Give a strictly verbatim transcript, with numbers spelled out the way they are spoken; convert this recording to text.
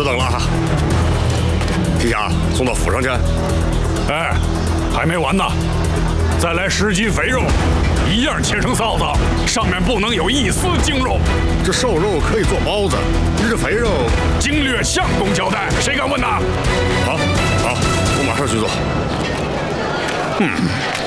冷了哈。皮虾送到府上去。 哎，还没完呢，再来十斤肥肉，一样切成臊子，上面不能有一丝精肉。 这瘦肉可以做包子，这肥肉经略相公交代，谁敢问呐？ 好，好，我马上去做。嗯。